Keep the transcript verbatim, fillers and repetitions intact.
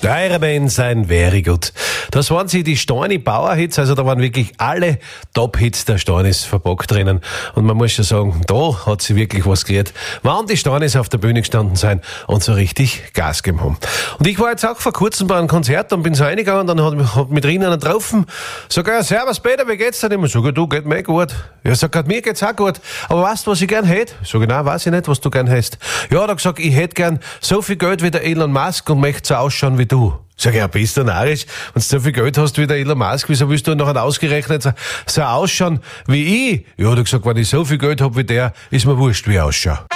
Steuermann sein very good. Das waren sie die Storni Bauer-Hits, also da waren wirklich alle Top-Hits der Stornis verbockt drinnen. Und man muss schon sagen, da hat sie wirklich was gerührt, wann die Stornis auf der Bühne gestanden sein und so richtig Gas gegeben haben. Und ich war jetzt auch vor kurzem bei einem Konzert und bin so reingegangen und dann hat, hat mit drin einer getroffen, sag ja, servus Peter, wie geht's dir? Ich sag, du, geht mir gut. Ja, sag, mir geht's auch gut. Aber weißt du, was ich gern hätte? Sag ich, nein, weiß ich nicht, was du gern hättest. Ja, hat er gesagt, ich hätte gern so viel Geld wie der Elon Musk und möchte so ausschauen wie du. Sag ich, ja, bist du narrisch? Wenn du so viel Geld hast wie der Elon Musk, wieso willst du nachher ausgerechnet so, so ausschauen wie ich? Ja, hat er gesagt, wenn ich so viel Geld hab wie der, ist mir wurscht, wie ich ausschaue.